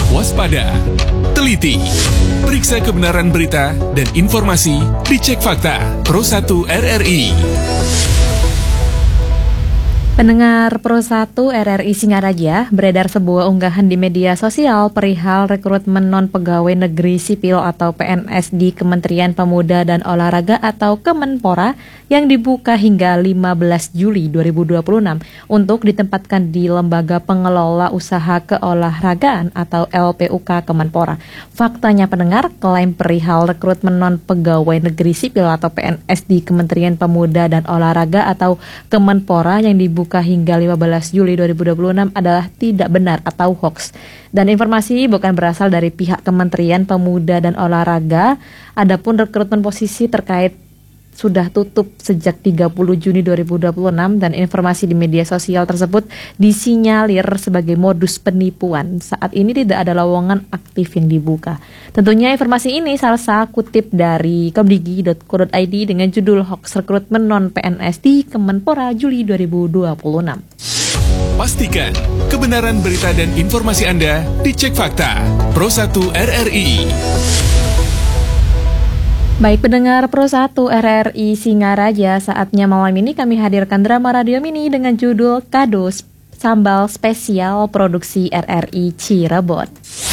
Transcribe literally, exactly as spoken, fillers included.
waspada, teliti, periksa kebenaran berita dan informasi, dicek fakta. Pro satu R R I. Pendengar Pro satu R R I Singaraja, beredar sebuah unggahan di media sosial perihal rekrutmen non-pegawai negeri sipil atau P N S di Kementerian Pemuda dan Olahraga atau Kemenpora yang dibuka hingga lima belas Juli dua ribu dua puluh enam untuk ditempatkan di Lembaga Pengelola Usaha Keolahragaan atau L P U K Kemenpora. Faktanya pendengar, klaim perihal rekrutmen non-pegawai negeri sipil atau P N S di Kementerian Pemuda dan Olahraga atau Kemenpora yang dibuka hingga lima belas Juli dua ribu dua puluh enam adalah tidak benar atau hoax. Dan informasi bukan berasal dari pihak Kementerian Pemuda dan Olahraga. Adapun rekrutmen posisi terkait sudah tutup sejak tiga puluh Juni dua ribu dua puluh enam dan informasi di media sosial tersebut disinyalir sebagai modus penipuan. Saat ini tidak ada lowongan aktif yang dibuka. Tentunya informasi ini Salsa kutip dari komdigi dot co dot i d dengan judul Hoax Rekrutmen Non P N S di Kemenpora Juli dua ribu dua puluh enam. Pastikan kebenaran berita dan informasi Anda dicek fakta. Pro satu R R I. Baik pendengar Pro satu R R I Singaraja, saatnya malam ini kami hadirkan drama radio mini dengan judul Kado Sambal Spesial produksi R R I Cirebon.